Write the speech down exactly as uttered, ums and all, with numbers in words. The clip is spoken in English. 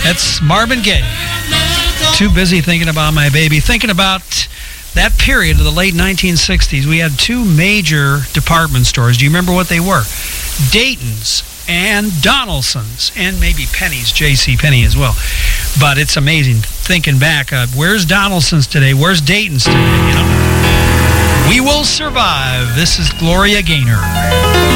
That's Marvin Gaye. Too busy thinking about my baby. Thinking about that period of the late nineteen sixties. We had two major department stores. Do you remember what they were? Dayton's and Donaldson's, and maybe Penny's, J C Penney as well. But it's amazing thinking back. Uh, where's Donaldson's today? Where's Dayton's today? You know, we will survive. This is Gloria Gaynor.